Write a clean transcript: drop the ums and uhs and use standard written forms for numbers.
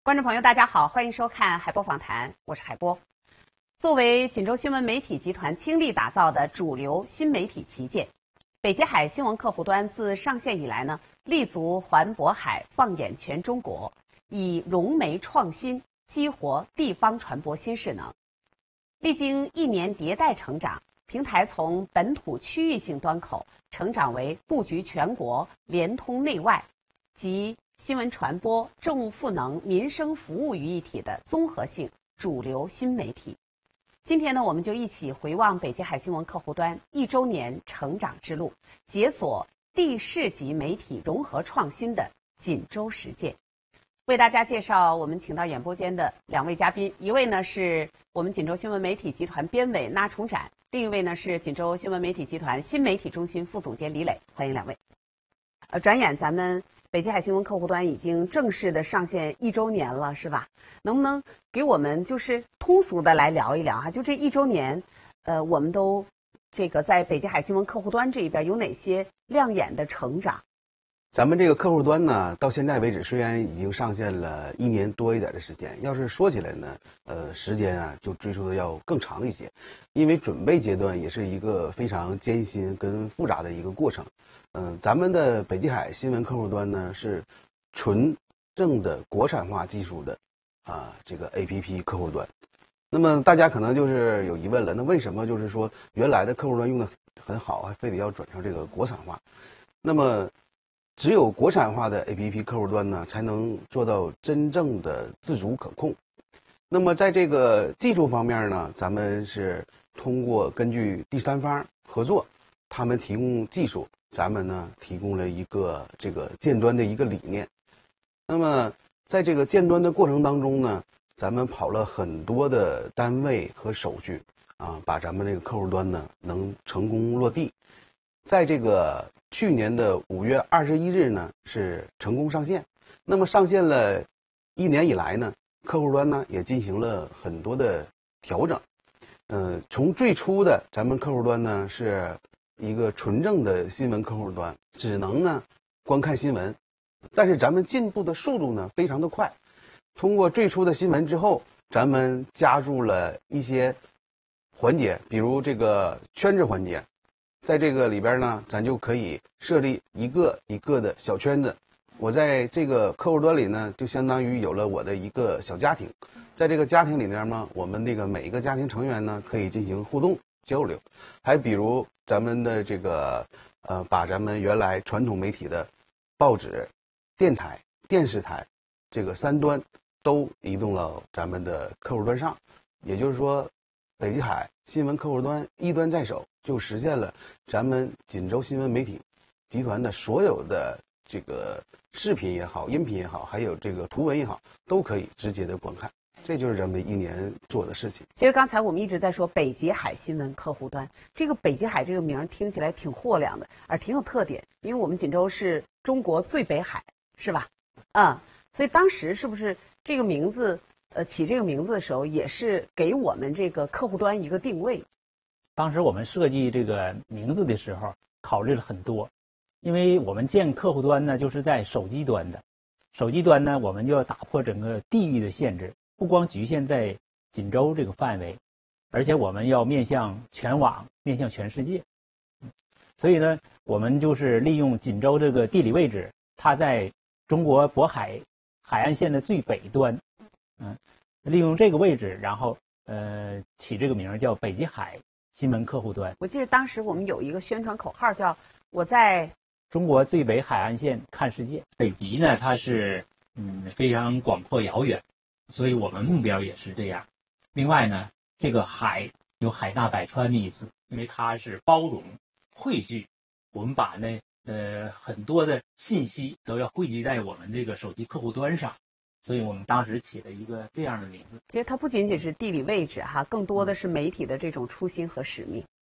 观众朋友，大家好，欢迎收看海波访谈，我是海波。作为锦州新闻媒体集团倾力打造的主流新媒体旗舰，北极海新闻客户端自上线以来呢，立足环渤海，放眼全中国，以融媒创新激活地方传播新势能。历经1年迭代成长，平台从本土区域性端口成长为布局全国、联通内外及新闻传播、政务赋能、民生服务于一体的综合性主流新媒体。今天呢，我们就一起回望北极海新闻客户端1周年成长之路，解锁地市级媒体融合创新的锦州实践。为大家介绍我们请到演播间的2位嘉宾，一位呢是我们锦州新闻媒体集团编委那崇展，另一位呢是锦州新闻媒体集团新媒体中心副总监李磊，欢迎2位。转眼咱们北极海新闻客户端已经正式的上线1周年了，是吧？能不能给我们就是通俗的来聊一聊哈？就这1周年，我们都这个在北极海新闻客户端这一边有哪些亮眼的成长？ 咱们这个客户端呢，到现在为止虽然已经上线了1年多一点的时间，要是说起来呢，时间啊就追溯的要更长一些，因为准备阶段也是一个非常艰辛跟复杂的一个过程。咱们的北极海新闻客户端呢是纯正的国产化技术的这个 APP 客户端。那么大家可能就是有疑问了，那为什么就是说原来的客户端用的很好，还非得要转成这个国产化？那么只有国产化的 APP 客户端呢，才能做到真正的自主可控。那么在这个技术方面呢，咱们是通过根据第三方合作，他们提供技术，咱们呢提供了一个这个建端的一个理念。那么在这个建端的过程当中呢，咱们跑了很多的单位和手续把咱们这个客户端呢能成功落地。在这个去年的5月21日呢是成功上线。那么上线了1年以来呢，客户端呢也进行了很多的调整。从最初的咱们客户端呢是一个纯正的新闻客户端，只能呢观看新闻，但是咱们进步的速度呢非常的快。通过最初的新闻之后，咱们加入了一些环节，比如这个圈子环节。在这个里边呢，咱就可以设立一个一个的小圈子。我在这个客户端里呢，就相当于有了我的一个小家庭。在这个家庭里面呢，我们这个每一个家庭成员呢，可以进行互动交流。还比如咱们的这个把咱们原来传统媒体的报纸、电台、电视台这个3端都移动到咱们的客户端上。也就是说，北极海新闻客户端1端在手，就实现了咱们锦州新闻媒体集团的所有的这个视频也好、音频也好，还有这个图文也好，都可以直接的观看。这就是咱们1年做的事情。 其实刚才我们一直在说北极海新闻客户端，这个北极海这个名听起来挺豁亮的，而挺有特点，因为我们锦州是中国最北海，是吧？所以当时是不是这个名字起这个名字的时候，也是给我们这个客户端一个定位？ 当时我们设计这个名字的时候，考虑了很多，因为我们建客户端呢，就是在手机端的，手机端呢，我们就要打破整个地域的限制，不光局限在锦州这个范围，而且我们要面向全网，面向全世界。所以呢，我们就是利用锦州这个地理位置，它在中国渤海海岸线的最北端，利用这个位置，然后起这个名叫北极海新闻客户端。 我记得当时我们有一个宣传口号叫“我在中国最北海岸线看世界”。 北极呢，它是非常广阔遥远，所以我们目标也是这样。另外呢，这个海有海纳百川的意思，因为它是包容、汇聚。我们把很多的信息都要汇集在我们这个手机客户端上，所以我们当时起了一个这样的名字。 其实它不仅仅是地理位置哈，更多的是媒体的这种初心和使命。